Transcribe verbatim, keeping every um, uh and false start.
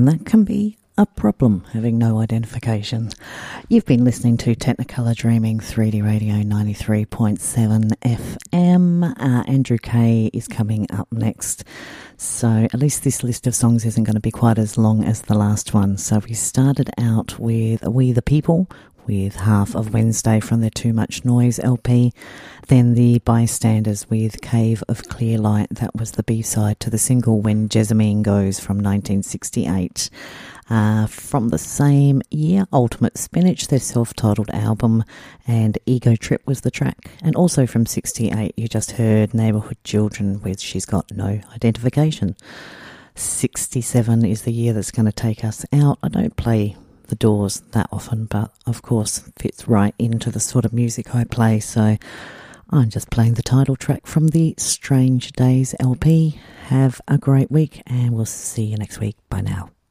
and that can be a problem, having no identification. You've been listening to Technicolor Dreaming three D Radio ninety-three point seven F M. Uh, Andrew Kay is coming up next. So at least this list of songs isn't going to be quite as long as the last one. So we started out with We the People, with Half of Wednesday from their Too Much Noise L P. Then the Bystanders with Cave of Clear Light. That was the B-side to the single When Jessamine Goes from nineteen sixty-eight. Uh, from the same year, Ultimate Spinach, their self-titled album, and Ego Trip was the track. And also from sixty-eight, you just heard Neighbourhood Children with She's Got No Identification. sixty-seven is the year that's going to take us out. I don't play The Doors that often, but of course fits right into the sort of music I play, so I'm just playing the title track from the Strange Days L P. Have a great week, and we'll see you next week. Bye now.